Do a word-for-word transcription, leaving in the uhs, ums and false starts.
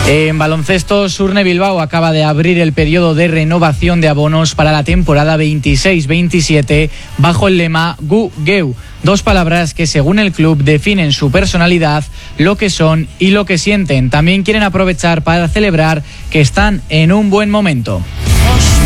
En baloncesto, Surne Bilbao acaba de abrir el periodo de renovación de abonos para la temporada veintiséis veintisiete bajo el lema Gu Geu. Dos palabras que, según el club, definen su personalidad, lo que son y lo que sienten. También quieren aprovechar para celebrar que están en un buen momento.